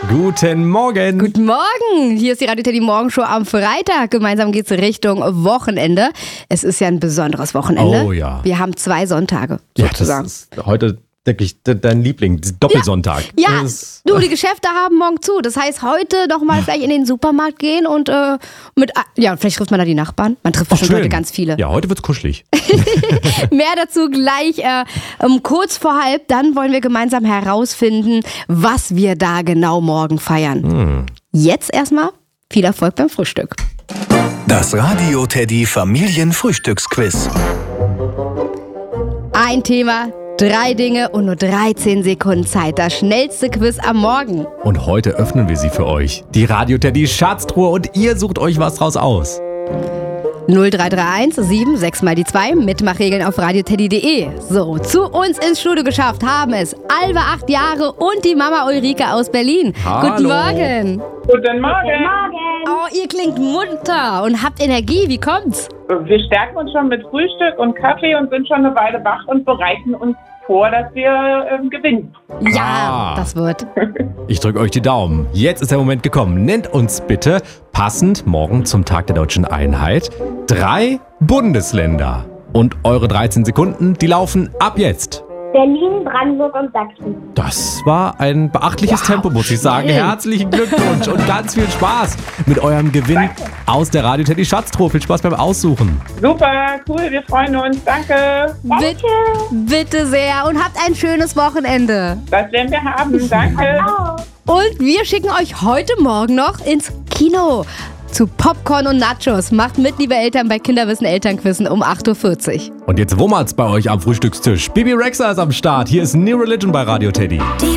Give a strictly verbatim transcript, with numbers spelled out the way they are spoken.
Guten Morgen. Guten Morgen. Hier ist die Radio Teddy Morgenshow am Freitag. Gemeinsam geht's Richtung Wochenende. Es ist ja ein besonderes Wochenende. Oh ja. Wir haben zwei Sonntage Ja, sozusagen. das ist heute wirklich dein Liebling, Doppelsonntag. Ja, Das- du, die Geschäfte haben morgen zu. Das heißt, heute noch mal vielleicht in den Supermarkt gehen und äh, mit, ja, vielleicht trifft man da die Nachbarn. Man trifft Ach, bestimmt schön. heute ganz viele. Ja, heute wird's kuschelig. Mehr dazu gleich äh, um kurz vor halb. Dann wollen wir gemeinsam herausfinden, was wir da genau morgen feiern. Hm. Jetzt erstmal viel Erfolg beim Frühstück. Das Radio Teddy Familienfrühstücksquiz. Ein Thema, drei Dinge und nur dreizehn Sekunden Zeit. Das schnellste Quiz am Morgen. Und heute öffnen wir sie für euch. Die Radio Teddy Schatztruhe und ihr sucht euch was draus aus. null drei drei eins sieben sechs mal die zwei. Mitmachregeln auf radioteddy punkt de. So, zu uns ins Studio geschafft haben es Alba, acht Jahre und die Mama Ulrike aus Berlin. Hallo. Guten Morgen. Guten Morgen. Oh, ihr klingt munter und habt Energie. Wie kommt's? Wir stärken uns schon mit Frühstück und Kaffee und sind schon eine Weile wach und bereiten uns vor, dass wir ähm, gewinnen. Ja, Ah. das wird. Ich drücke euch die Daumen. Jetzt ist der Moment gekommen. Nennt uns bitte, passend morgen zum Tag der Deutschen Einheit, drei Bundesländer. Und eure dreizehn Sekunden, die laufen ab jetzt. Berlin, Brandenburg und Sachsen. Das war ein beachtliches Tempo, muss ich sagen. schnell. Herzlichen Glückwunsch und ganz viel Spaß mit eurem Gewinn aus der Radio Teddy Schatztruhe. Viel Spaß beim Aussuchen. Super, cool, wir freuen uns. Danke. Bitte, bitte sehr und habt ein schönes Wochenende. Das werden wir haben. Danke. Und wir schicken euch heute Morgen noch ins Kino zu Popcorn und Nachos. Macht mit, liebe Eltern, bei Kinderwissen Elternquissen um acht Uhr vierzig. Und jetzt wummert's bei euch am Frühstückstisch. Bibi Rexha ist am Start. Hier ist New Religion bei Radio Teddy. Die